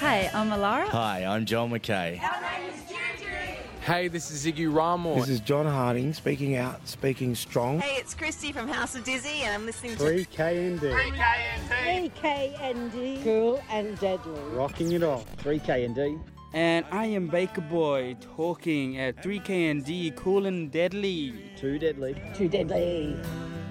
Hi, I'm Alara. Hi, I'm Joel McKay. Hey, this is Ziggy Ramos. This is John Harding, speaking out, speaking strong. Hey, it's Christy from House of Dizzy, and I'm listening to 3KND. 3KND. Cool and deadly. Rocking it all. 3KND. And I am Baker Boy, talking at 3KND, cool and deadly. Too deadly. Too deadly.